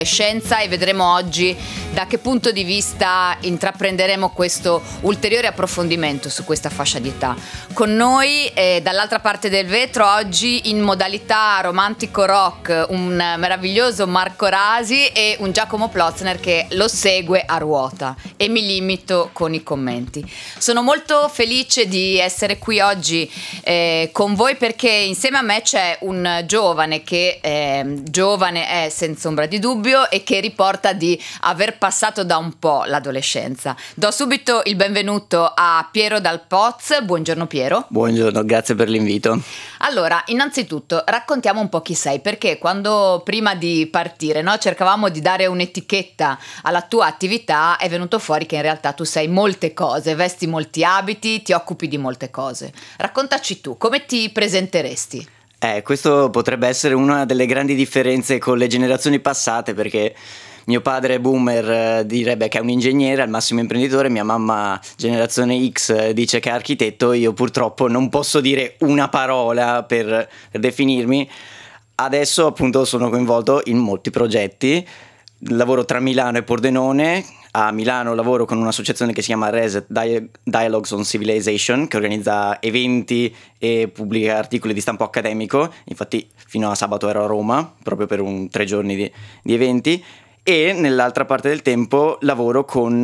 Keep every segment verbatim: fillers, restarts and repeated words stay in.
Scienza e vedremo oggi da che punto di vista intraprenderemo questo ulteriore approfondimento su questa fascia di età. Con noi eh, dall'altra parte del vetro oggi in modalità romantico rock un meraviglioso Marco Rasi e un Giacomo Plotzner che lo segue a ruota, e mi limito con i commenti. Sono molto felice di essere qui oggi eh, con voi perché insieme a me c'è un giovane che eh, giovane è senza ombra di dubbio e che riporta di aver passato da un po' l'adolescenza. Do subito il benvenuto a Piero Dal Poz. Buongiorno Piero. Buongiorno, grazie per l'invito. Allora, innanzitutto raccontiamo un po' chi sei, perché quando prima di partire, no, cercavamo di dare un'etichetta alla tua attività, è venuto fuori che in realtà tu sei molte cose, vesti molti abiti, ti occupi di molte cose. Raccontaci tu, come ti presenteresti? Eh, questo potrebbe essere una delle grandi differenze con le generazioni passate, perché mio padre boomer eh, direbbe che è un ingegnere, al massimo imprenditore, mia mamma generazione X eh, dice che è architetto. Io purtroppo non posso dire una parola per, per definirmi. Adesso appunto sono coinvolto in molti progetti, lavoro tra Milano e Pordenone. A Milano lavoro con un'associazione che si chiama Reset Dialogues on Civilization, che organizza eventi e pubblica articoli di stampo accademico. Infatti fino a sabato ero a Roma, proprio per un tre giorni di, di eventi. E nell'altra parte del tempo lavoro con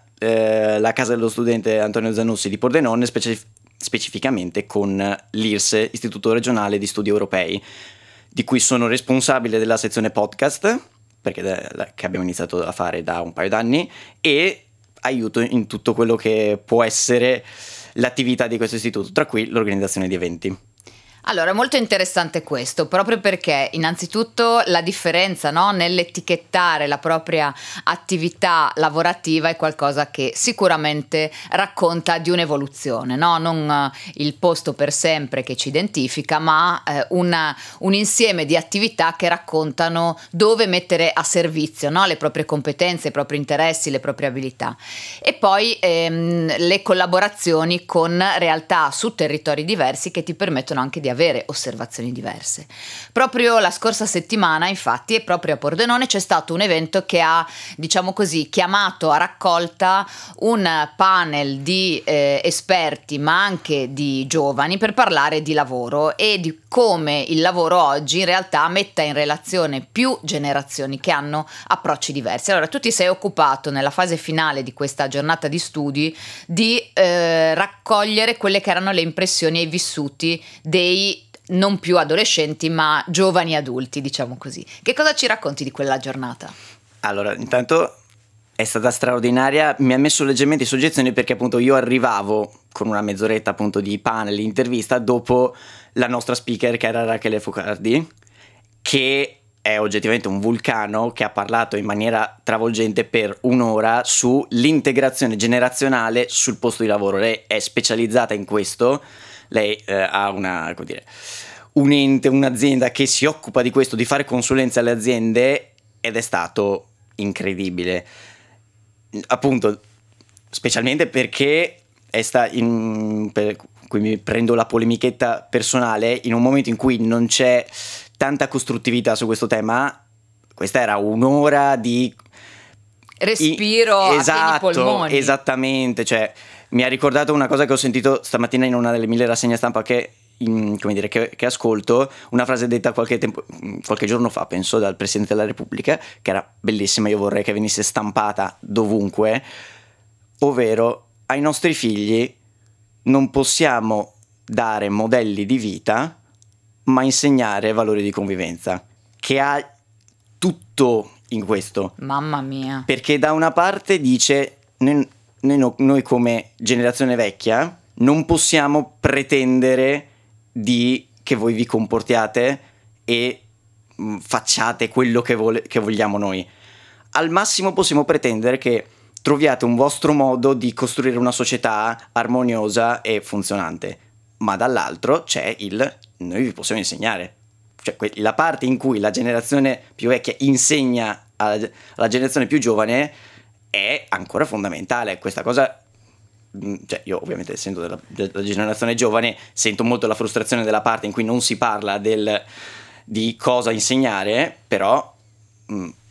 eh, la Casa dello Studente Antonio Zanussi di Pordenone, speci- specificamente con l'I R S E, Istituto Regionale di Studi Europei, di cui sono responsabile della sezione podcast, perché da, che abbiamo iniziato a fare da un paio d'anni, e aiuto in tutto quello che può essere l'attività di questo istituto, tra cui l'organizzazione di eventi. Allora, è molto interessante questo, proprio perché innanzitutto la differenza, no, nell'etichettare la propria attività lavorativa è qualcosa che sicuramente racconta di un'evoluzione, no? Non uh, il posto per sempre che ci identifica, ma uh, una, un insieme di attività che raccontano dove mettere a servizio, no, le proprie competenze, i propri interessi, le proprie abilità. E poi ehm, le collaborazioni con realtà su territori diversi che ti permettono anche di avere osservazioni diverse. Proprio la scorsa settimana, infatti, e proprio a Pordenone c'è stato un evento che ha, diciamo così, chiamato a raccolta un panel di eh, esperti, ma anche di giovani, per parlare di lavoro e di come il lavoro oggi in realtà metta in relazione più generazioni che hanno approcci diversi. Allora, tu ti sei occupato nella fase finale di questa giornata di studi di eh, raccogliere quelle che erano le impressioni e i vissuti dei non più adolescenti ma giovani adulti, diciamo così. Che cosa ci racconti di quella giornata? Allora, intanto è stata straordinaria, mi ha messo leggermente in soggezione perché appunto io arrivavo con una mezz'oretta appunto di panel, intervista, dopo la nostra speaker che era Rachele Focardi, che è oggettivamente un vulcano, che ha parlato in maniera travolgente per un'ora sull'integrazione generazionale sul posto di lavoro. Lei è specializzata in questo. Lei eh, ha una, come dire, un ente, un'azienda che si occupa di questo, di fare consulenza alle aziende, ed è stato incredibile. Appunto, specialmente perché è sta in, per cui mi prendo la polemichetta personale, in un momento in cui non c'è tanta costruttività su questo tema. Questa era un'ora di respiro I, a esatto, pieni polmoni. Esattamente, cioè mi ha ricordato una cosa che ho sentito stamattina in una delle mille rassegne stampa che, in, come dire, che, che ascolto, una frase detta qualche tempo, qualche giorno fa, penso, dal Presidente della Repubblica, che era bellissima, io vorrei che venisse stampata dovunque, ovvero: ai nostri figli non possiamo dare modelli di vita, ma insegnare valori di convivenza, che ha tutto in questo. Mamma mia. Perché da una parte dice: noi, noi, noi come generazione vecchia non possiamo pretendere di che voi vi comportiate e mh, facciate quello che, vole, che vogliamo noi. Al massimo possiamo pretendere che troviate un vostro modo di costruire una società armoniosa e funzionante, ma dall'altro c'è il noi vi possiamo insegnare. Cioè la parte in cui la generazione più vecchia insegna alla, alla generazione più giovane è ancora fondamentale. Questa cosa, cioè io ovviamente essendo della, della generazione giovane sento molto la frustrazione della parte in cui non si parla del, di cosa insegnare, però mh,